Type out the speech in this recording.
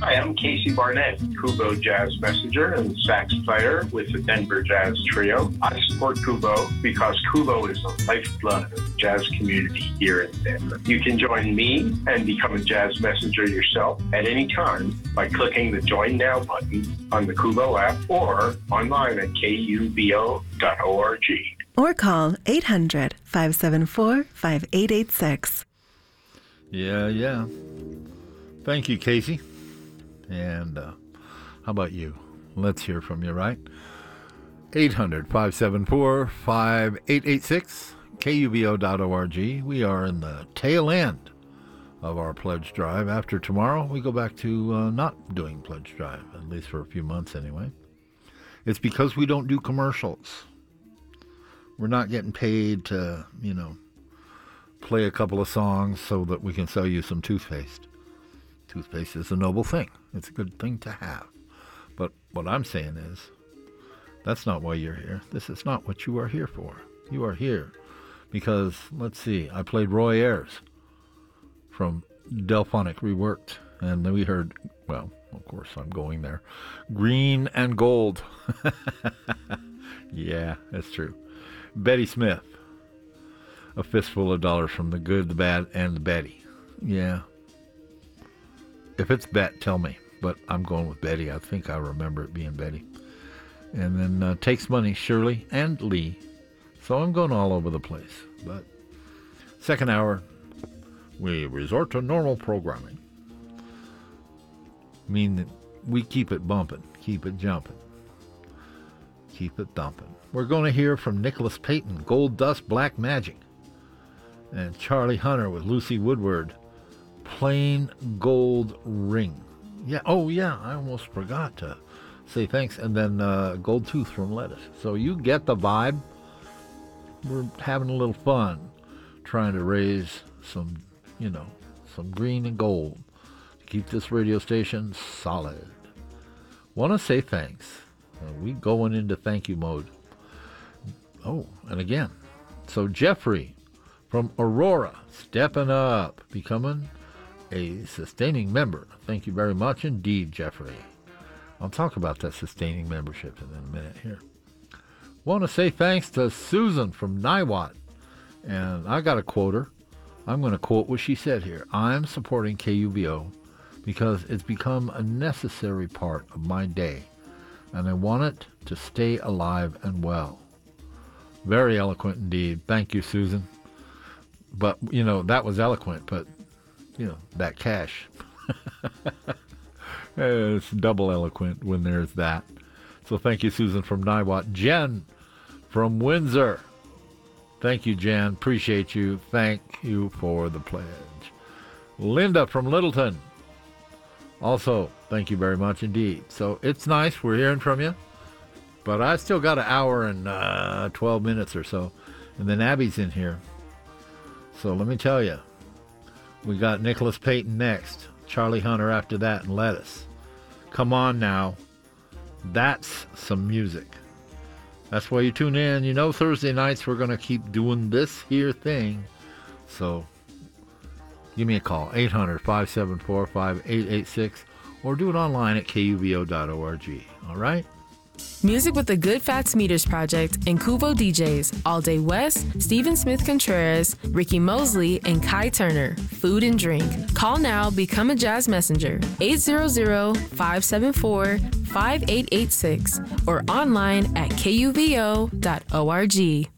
Hi, I'm Casey Barnett, Kubo Jazz Messenger and sax player with the Denver Jazz Trio. I support Kubo because Kubo is the lifeblood of the jazz community here in Denver. You can join me and become a jazz messenger yourself at any time by clicking the Join Now button on the Kubo app or online at kubo.org. Or call 800-574-5886. Yeah. Thank you, Casey. And how about you? Let's hear from you, right? 800-574-5886, kubo.org. We are in the tail end of our pledge drive. After tomorrow, we go back to not doing pledge drive, at least for a few months anyway. It's because we don't do commercials. We're not getting paid to, play a couple of songs so that we can sell you some toothpaste. Toothpaste is a noble thing. It's a good thing to have. But what I'm saying is, that's not why you're here. This is not what you are here for. You are here because, let's see, I played Roy Ayers from Delphonic Reworked, and then we heard, well, of course I'm going there, Green and Gold. Yeah, that's true. Betty Smith, A Fistful of Dollars from the Good, the Bad, and the Betty. Yeah. If it's Bet, tell me. But I'm going with Betty. I think I remember it being Betty. And then Takes Money, Shirley and Lee. So I'm going all over the place. But second hour, we resort to normal programming. I mean, we keep it bumping, keep it jumping, keep it thumping. We're going to hear from Nicholas Payton, Gold Dust Black Magic. And Charlie Hunter with Lucy Woodward, Plain Gold Ring. Yeah, oh yeah, I almost forgot to say thanks. And then Gold Tooth from Lettuce. So you get the vibe. We're having a little fun trying to raise some, some green and gold to keep this radio station solid. Want to say thanks. We going into thank you mode. Oh, and again. So Jeffrey from Aurora, stepping up, becoming a sustaining member. Thank you very much indeed, Jeffrey. I'll talk about that sustaining membership in a minute here. Want to say thanks to Susan from Niwot. And I got to quote her. I'm going to quote what she said here. I'm supporting KUBO because it's become a necessary part of my day, and I want it to stay alive and well. Very eloquent indeed. Thank you, Susan. But, that was eloquent, but, that cash. It's double eloquent when there's that. So thank you, Susan from Niwot. Jen from Windsor. Thank you, Jen. Appreciate you. Thank you for the pledge. Linda from Littleton. Also, thank you very much indeed. So it's nice. We're hearing from you. But I still got an hour and 12 minutes or so. And then Abby's in here. So let me tell you. We got Nicholas Payton next. Charlie Hunter after that, and Lettuce. Come on now. That's some music. That's why you tune in. Thursday nights we're going to keep doing this here thing. So give me a call, 800-574-5886, or do it online at kubo.org. All right? Music with the Good Fats Meters Project and Kubo DJs, All Day West, Stephen Smith Contreras, Ricky Mosley, and Kai Turner. Food and drink. Call now, become a jazz messenger. 800-574-5886 or online at kubo.org.